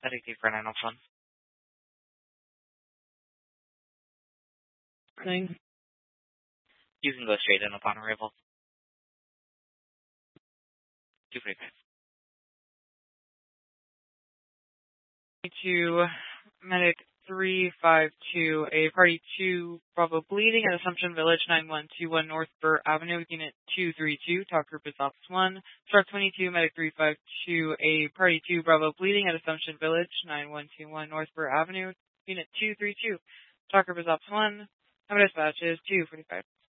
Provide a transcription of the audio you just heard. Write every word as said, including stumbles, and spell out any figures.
Medic three four nine oh one. Thing. You can go straight in upon arrival. two forty-five. To Medic three five two, a Party two Bravo bleeding at Assumption Village nine one two one North Burr Avenue, Unit two three two, Talk Group is Ops one. Sharp twenty-two, Medic three five two, a Party two Bravo bleeding at Assumption Village nine one two one North Burr Avenue, Unit two three two, Talk Group is Ops one. Number dispatch is two forty-five.